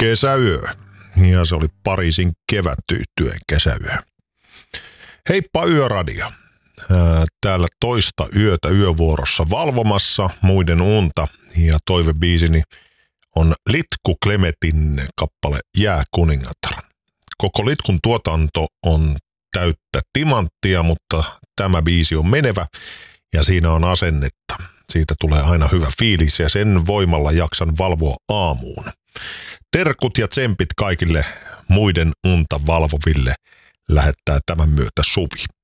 kesäyö. Ja se oli Pariisin kevättyyhtyeen kesäyö. Heippa Yöradio. Täällä toista yötä yövuorossa valvomassa muiden unta. Ja toivebiisini on Litku Klemetin kappale Jääkuningatar. Koko Litkun tuotanto on täyttä timanttia, mutta tämä biisi on menevä ja siinä on asennetta. Siitä tulee aina hyvä fiilis ja sen voimalla jaksan valvoa aamuun. Terkut ja tsempit kaikille muiden unta valvoville lähettää tämän myötä Suvi.